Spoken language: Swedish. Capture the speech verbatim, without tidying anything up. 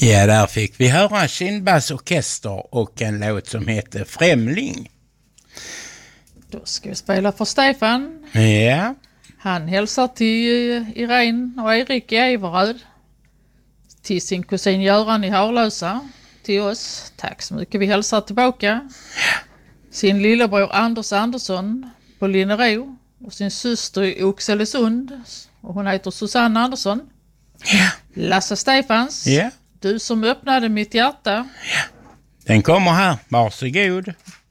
Ja, där fick vi höra Kindbass orkester och en låt som heter Främling. Då ska vi spela för Stefan. Ja. Han hälsar till Irene och Erik i Everöd. Till sin kusin Göran i Harlösa. Till oss. Tack så mycket. Vi hälsar tillbaka. Sin lillebror Anders Andersson på Linnero. Och sin syster i Oxelösund. Och hon heter Susanne Andersson. Ja. Lasse Stefans. Ja. Du som öppnade mitt hjärta. Ja. Den kommer här. Varsågod.